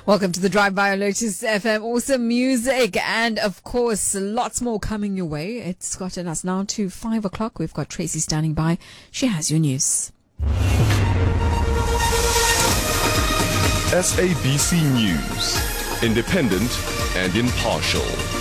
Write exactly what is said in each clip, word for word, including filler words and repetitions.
Welcome to the Drive by Lotus F M. Awesome music and, of course, lots more coming your way. It's gotten us now to five o'clock. We've got Tracy standing by. She has your news. S A B C News, independent and impartial.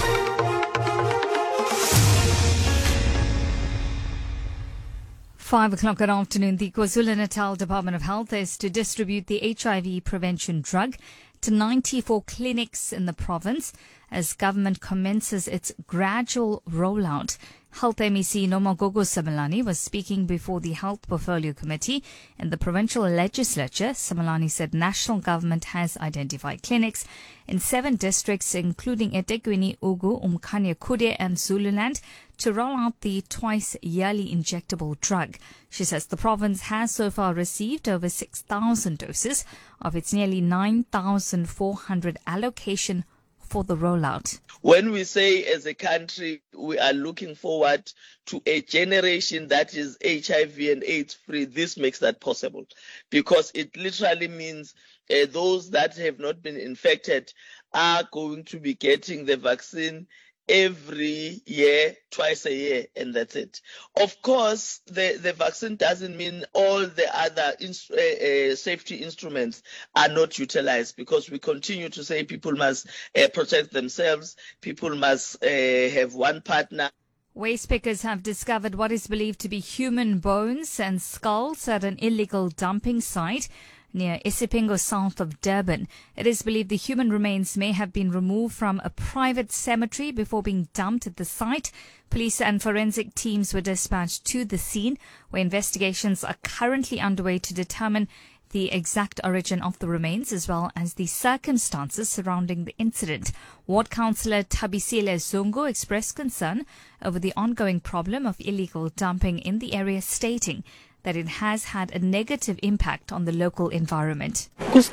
Five o'clock at afternoon, the KwaZulu-Natal Department of Health is to distribute the H I V prevention drug to ninety-four clinics in the province as government commences its gradual rollout. Health M E C Nomagogo Simelane was speaking before the Health Portfolio Committee in the provincial legislature. Simelane said national government has identified clinics in seven districts, including eThekwini, Ugu, Umkhanya Kude and Zululand, to roll out the twice-yearly injectable drug. She says the province has so far received over six thousand doses of its nearly nine thousand four hundred allocation for the rollout. When we say as a country we are looking forward to a generation that is H I V and AIDS free, this makes that possible, because it literally means uh, those that have not been infected are going to be getting the vaccine every year, twice a year, and that's it. Of course, the, the vaccine doesn't mean all the other ins- uh, uh, safety instruments are not utilized, because we continue to say people must uh, protect themselves, people must uh, have one partner. Waste pickers have discovered what is believed to be human bones and skulls at an illegal dumping site near Isipingo, south of Durban. It is believed the human remains may have been removed from a private cemetery before being dumped at the site. Police and forensic teams were dispatched to the scene, where investigations are currently underway to determine the exact origin of the remains as well as the circumstances surrounding the incident. Ward Councillor Thabisile Zungu expressed concern over the ongoing problem of illegal dumping in the area, stating that it has had a negative impact on the local environment.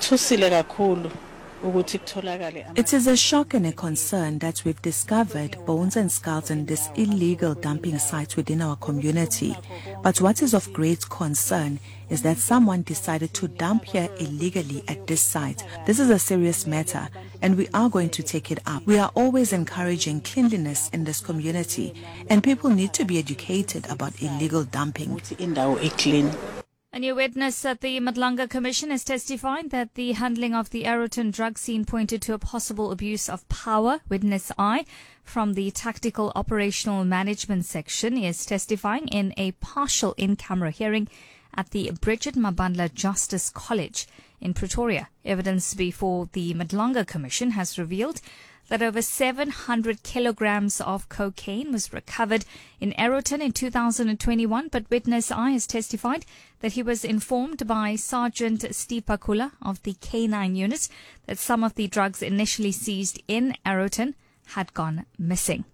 It is a shock and a concern that we've discovered bones and skulls in this illegal dumping site within our community. But what is of great concern is that someone decided to dump here illegally at this site. This is a serious matter, and we are going to take it up. We are always encouraging cleanliness in this community, and people need to be educated about illegal dumping. A new witness at the Madlanga Commission has testified that the handling of the Aeroton drug scene pointed to a possible abuse of power. Witness I from the Tactical Operational Management section is testifying in a partial in-camera hearing at the Bridget Mabandla Justice College in Pretoria. Evidence before the Madlanga Commission has revealed that over seven hundred kilograms of cocaine was recovered in Aeroton in two thousand twenty-one, but witness I has testified that he was informed by Sergeant Steve Pakula of the K nine unit that some of the drugs initially seized in Aeroton had gone missing.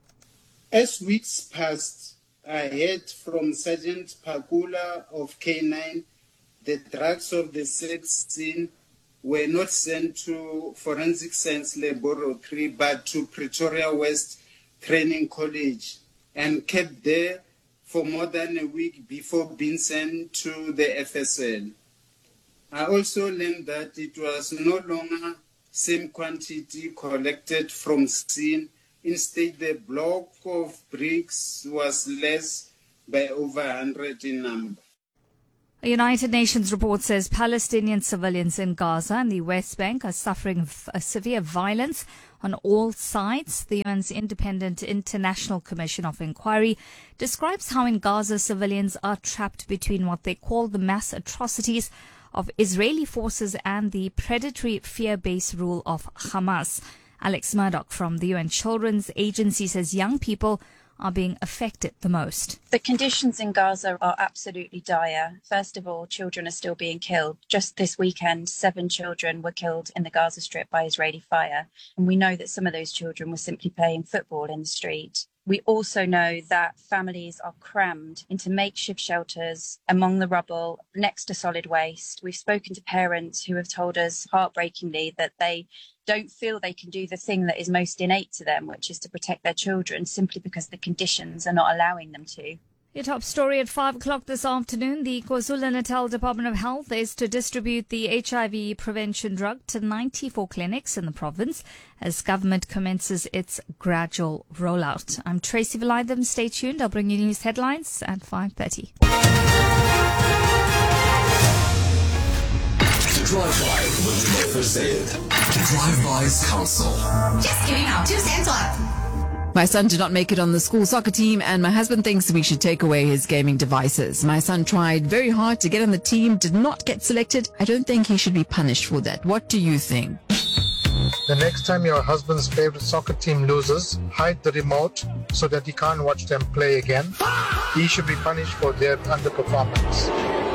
As weeks passed, I heard from Sergeant Pakula of K nine the drugs of the sex scene were not sent to Forensic Science Laboratory but to Pretoria West Training College and kept there for more than a week before being sent to the F S L. I also learned that it was no longer same quantity collected from scene. Instead, the block of bricks was less by over one hundred in number. A United Nations report says Palestinian civilians in Gaza and the West Bank are suffering a severe violence on all sides. The U N's Independent International Commission of Inquiry describes how in Gaza civilians are trapped between what they call the mass atrocities of Israeli forces and the predatory fear-based rule of Hamas. Alex Murdoch from the U N Children's Agency says young people are being affected the most. The conditions in Gaza are absolutely dire. First of all, children are still being killed. Just this weekend, seven children were killed in the Gaza Strip by Israeli fire. And we know that some of those children were simply playing football in the street. We also know that families are crammed into makeshift shelters among the rubble next to solid waste. We've spoken to parents who have told us heartbreakingly that they don't feel they can do the thing that is most innate to them, which is to protect their children, simply because the conditions are not allowing them to. Your top story at five o'clock this afternoon. The KwaZulu-Natal Department of Health is to distribute the H I V prevention drug to ninety-four clinics in the province as government commences its gradual rollout. I'm Tracy Valaydham. Stay tuned. I'll bring you news headlines at five thirty. Drive-by with Never Said. Drive-by's Council. Just giving out two cents on. My son did not make it on the school soccer team, and my husband thinks we should take away his gaming devices. My son tried very hard to get on the team, did not get selected. I don't think he should be punished for that. What do you think? The next time your husband's favorite soccer team loses, hide the remote so that he can't watch them play again. He should be punished for their underperformance.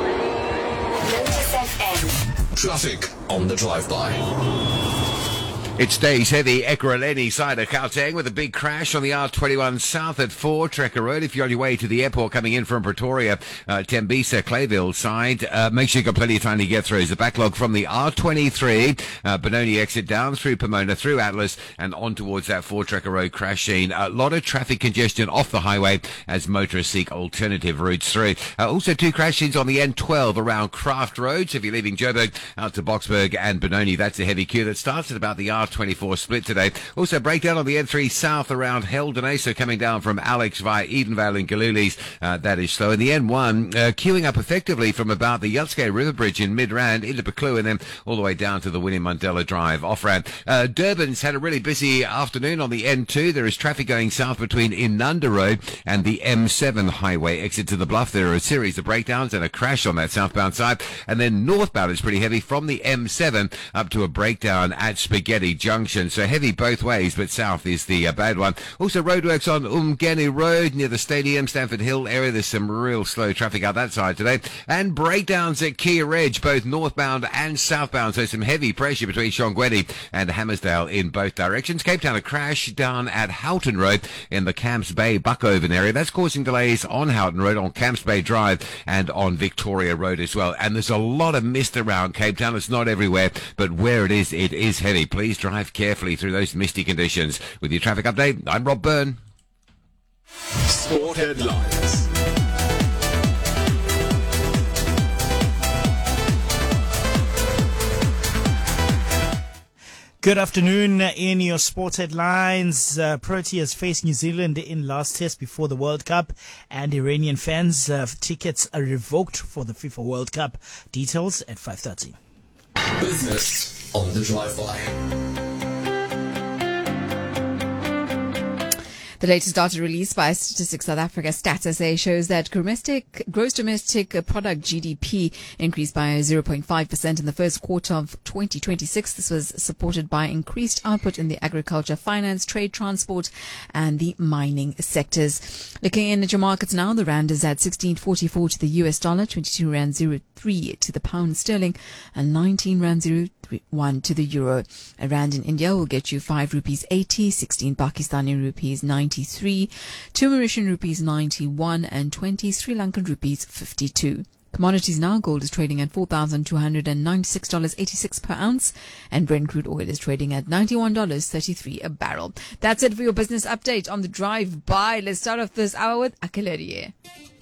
Lotus F M. Traffic on the drive-by. It stays heavy Ekurhuleni side of Gauteng with a big crash on the R twenty-one south at four Trekker Road. If you're on your way to the airport coming in from Pretoria, uh, Tembisa, Clayville side, uh, make sure you've got plenty of time to get through. There's a backlog from the R twenty-three, uh, Benoni exit down through Pomona, through Atlas and on towards that four Trekker Road crash scene. A lot of traffic congestion off the highway as motorists seek alternative routes through. Uh, also two crash scenes on the N twelve around Craft Road. So if you're leaving Joburg out to Boksburg and Benoni, that's a heavy queue that starts at about the R twenty-four split today. Also breakdown on the N three south around Heldene, so coming down from Alex via Edenvale and Galulis, uh, that is slow. And the N one uh, queuing up effectively from about the Yatske River Bridge in Midrand into Buccleuch and then all the way down to the Winnie Mandela Drive off-ramp. Uh, Durban's had a really busy afternoon on the N two. There is traffic going south between Inanda Road and the M seven highway exit to the Bluff. There are a series of breakdowns and a crash on that southbound side. And then northbound is pretty heavy from the M seven up to a breakdown at Spaghetti Junction. So heavy both ways, but south is the uh, bad one. Also roadworks on Umgeni Road near the stadium, Stanford Hill area. There's some real slow traffic out that side today. And breakdowns at Kia Edge, both northbound and southbound. So some heavy pressure between Shongweni and Hammersdale in both directions. Cape Town a crash down at Houghton Road in the Camps Bay Buckoven area. That's causing delays on Houghton Road, on Camps Bay Drive and on Victoria Road as well. And there's a lot of mist around Cape Town. It's not everywhere, but where it is, it is heavy. Please drive carefully through those misty conditions. With your traffic update, I'm Rob Byrne. Sport headlines. Good afternoon. In your sports headlines, uh, Proteas face New Zealand in last test before the World Cup, and Iranian fans' uh, tickets are revoked for the FIFA World Cup. Details at five thirty. Business on the drive-by. The latest data released by Statistics South Africa Stats S A shows that domestic, gross domestic product G D P increased by zero point five percent in the first quarter of twenty twenty-six. This was supported by increased output in the agriculture, finance, trade, transport and the mining sectors. Looking in at your markets now, the rand is at sixteen forty-four to the U S dollar, twenty-two rand zero three to the pound sterling and nineteen rand zero one to the euro. A rand in India will get you five rupees eighty, sixteen Pakistani rupees ninety-three, two Mauritian rupees ninety-one and twenty Sri Lankan rupees fifty-two. Commodities now, gold is trading at four thousand two hundred ninety-six dollars and eighty-six cents per ounce and Brent crude oil is trading at ninety-one dollars and thirty-three cents a barrel. That's it for your business update on the drive by. Let's start off this hour with Akeleri.